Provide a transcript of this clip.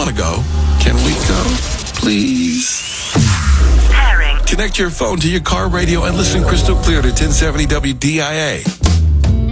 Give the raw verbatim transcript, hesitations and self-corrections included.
want to go. Can we go? Please? Pairing. Connect your phone to your car radio and listen crystal clear to ten seventy W D I A.